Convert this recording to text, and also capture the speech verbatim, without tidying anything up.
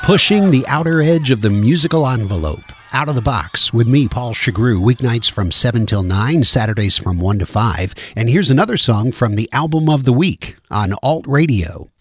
Pushing the outer edge of the musical envelope. Out of the Box with me, Paul Chagru, weeknights from seven till nine, Saturdays from one to five. And here's another song from the album of the week on Alt Radio.